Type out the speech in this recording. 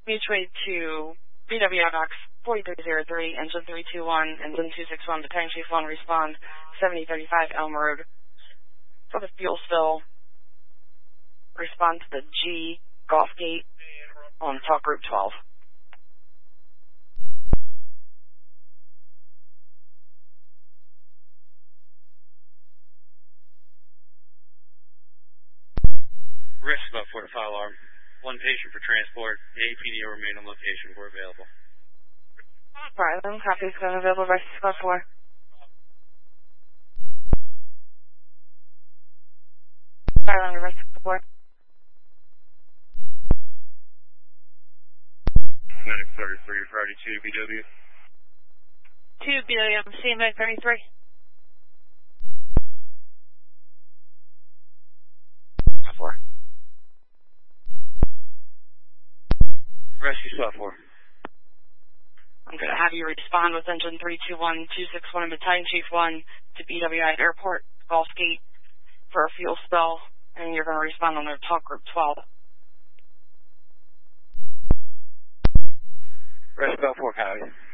Mutual to BWI box 4303, engine 321, engine 261, battalion chief 1, respond 7035 Elm Road for the fuel spill. Respond to the G Golf Gate on Talk Group 12. Risk about 4 to 5 alarm. One patient for transport. APD will remain on location where available. Alright, then copy is going available by Squad 4. Sorry, on the rest of the board. Medic 33, Friday 2, BW. 2 BWM, CMA 33. Rescue Spot 4. I'm going to have you respond with engine 321, 261, and battalion chief 1 to BWI Airport, Golf Gate for a fuel spill, and you're going to respond on their Talk Group 12. Rescue Spot 4, copy.